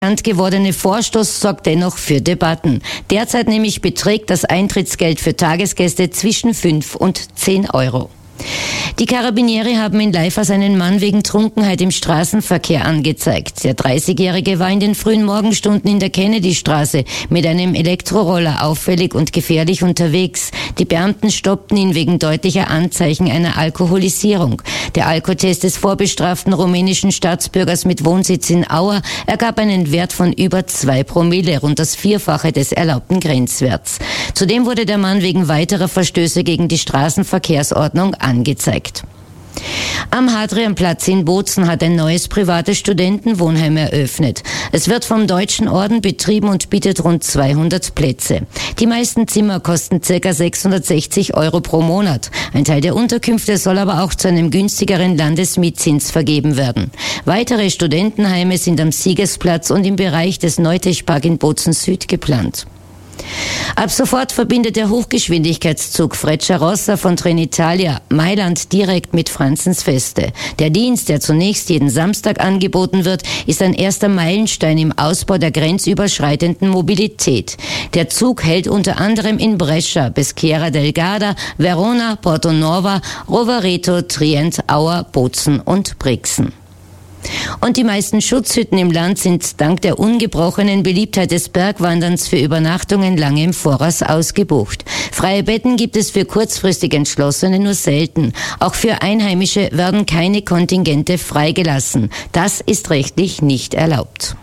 bekannt gewordene Vorstoß sorgt dennoch für Debatten. Derzeit nämlich beträgt das Eintrittsgeld für Tagesgäste zwischen 5 und 10 Euro. Die Karabinieri haben in Leifers einen Mann wegen Trunkenheit im Straßenverkehr angezeigt. Der 30-Jährige war in den frühen Morgenstunden in der Kennedystraße mit einem Elektroroller auffällig und gefährlich unterwegs. Die Beamten stoppten ihn wegen deutlicher Anzeichen einer Alkoholisierung. Der Alkotest des vorbestraften rumänischen Staatsbürgers mit Wohnsitz in Auer ergab einen Wert von über 2 Promille, rund das Vierfache des erlaubten Grenzwerts. Zudem wurde der Mann wegen weiterer Verstöße gegen die Straßenverkehrsordnung angezeigt. Am Hadrianplatz in Bozen hat ein neues privates Studentenwohnheim eröffnet. Es wird vom Deutschen Orden betrieben und bietet rund 200 Plätze. Die meisten Zimmer kosten ca. 660 Euro pro Monat. Ein Teil der Unterkünfte soll aber auch zu einem günstigeren Landesmietzins vergeben werden. Weitere Studentenheime sind am Siegesplatz und im Bereich des Neutechpark in Bozen Süd geplant. Ab sofort verbindet der Hochgeschwindigkeitszug Frecciarossa von Trenitalia Mailand direkt mit Franzensfeste. Der Dienst, der zunächst jeden Samstag angeboten wird, ist ein erster Meilenstein im Ausbau der grenzüberschreitenden Mobilität. Der Zug hält unter anderem in Brescia, Peschiera del Garda, Verona, Portonova, Rovereto, Trient, Auer, Bozen und Brixen. Und die meisten Schutzhütten im Land sind dank der ungebrochenen Beliebtheit des Bergwanderns für Übernachtungen lange im Voraus ausgebucht. Freie Betten gibt es für kurzfristig Entschlossene nur selten. Auch für Einheimische werden keine Kontingente freigelassen. Das ist rechtlich nicht erlaubt.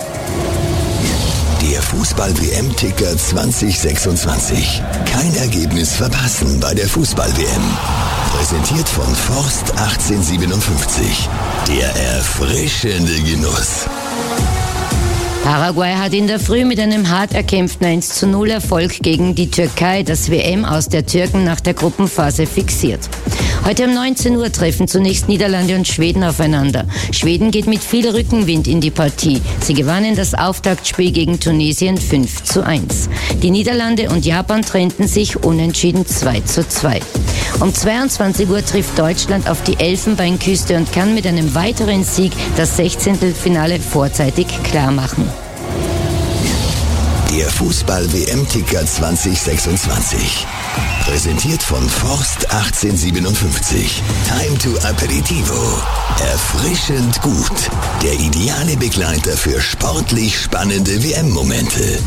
Der Fußball-WM-Ticker 2026. Kein Ergebnis verpassen bei der Fußball-WM. Präsentiert von Forst 1857. Der erfrischende Genuss. Paraguay hat in der Früh mit einem hart erkämpften 1:0 Erfolg gegen die Türkei das WM aus der Türken nach der Gruppenphase fixiert. Heute um 19 Uhr treffen zunächst Niederlande und Schweden aufeinander. Schweden geht mit viel Rückenwind in die Partie. Sie gewannen das Auftaktspiel gegen Tunesien 5:1. Die Niederlande und Japan trennten sich unentschieden 2:2. Um 22 Uhr trifft Deutschland auf die Elfenbeinküste und kann mit einem weiteren Sieg das 16. Finale vorzeitig klarmachen. Der Fußball-WM-Ticker 2026. Präsentiert von Forst 1857. Time to Aperitivo. Erfrischend gut. Der ideale Begleiter für sportlich spannende WM-Momente.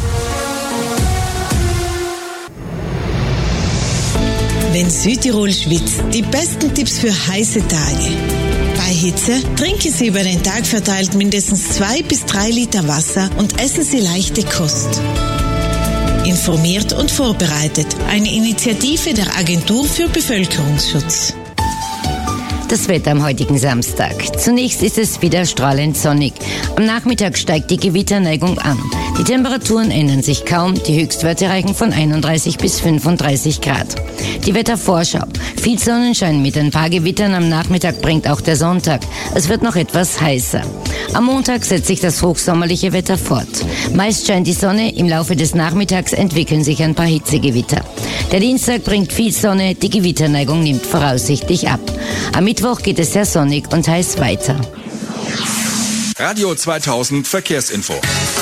Wenn Südtirol schwitzt, die besten Tipps für heiße Tage. Bei Hitze trinken Sie über den Tag verteilt mindestens 2 bis 3 Liter Wasser und essen Sie leichte Kost. Informiert und vorbereitet. Eine Initiative der Agentur für Bevölkerungsschutz. Das Wetter am heutigen Samstag. Zunächst ist es wieder strahlend sonnig. Am Nachmittag steigt die Gewitterneigung an. Die Temperaturen ändern sich kaum. Die Höchstwerte reichen von 31 bis 35 Grad. Die Wettervorschau. Viel Sonnenschein mit ein paar Gewittern am Nachmittag bringt auch der Sonntag. Es wird noch etwas heißer. Am Montag setzt sich das hochsommerliche Wetter fort. Meist scheint die Sonne, im Laufe des Nachmittags entwickeln sich ein paar Hitzegewitter. Der Dienstag bringt viel Sonne, die Gewitterneigung nimmt voraussichtlich ab. Am Mittwoch geht es sehr sonnig und heiß weiter. Radio 2000 Verkehrsinfo.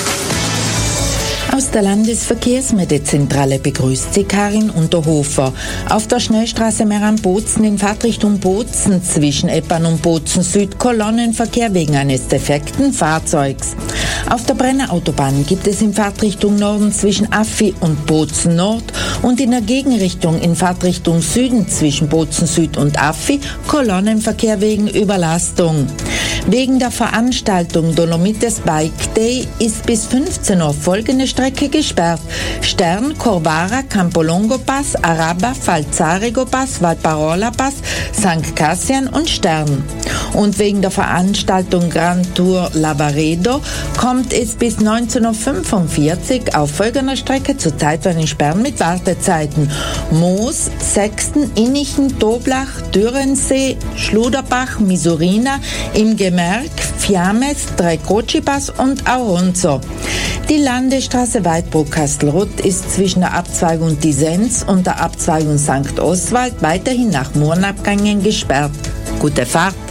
Aus der Landesverkehrsmeldezentrale begrüßt Sie Karin Unterhofer. Auf der Schnellstraße Meran-Bozen in Fahrtrichtung Bozen zwischen Eppan und Bozen Süd Kolonnenverkehr wegen eines defekten Fahrzeugs. Auf der Brenner Autobahn gibt es in Fahrtrichtung Norden zwischen Affi und Bozen Nord und in der Gegenrichtung in Fahrtrichtung Süden zwischen Bozen Süd und Affi Kolonnenverkehr wegen Überlastung. Wegen der Veranstaltung Dolomites Bike Day ist bis 15 Uhr folgende Strecke gesperrt. Stern, Corvara, Campolongo Pass, Araba, Falzarigo Pass, Valparola Pass, St. Cassian und Stern. Und wegen der Veranstaltung Grand Tour Lavaredo kommt es bis 19:45 Uhr auf folgender Strecke zu zeitweiligen Sperren mit Wartezeiten. Moos, Sexten, Innichen, Toblach, Dürrensee, Schluderbach, Misurina, im Gemerk, Fiames, Trecoci-Pass und Auronzo. Die Landesstraße Weidbruck-Kastelruth ist zwischen der Abzweigung Disenz und der Abzweigung St. Oswald weiterhin nach Murnabgängen gesperrt. Gute Fahrt!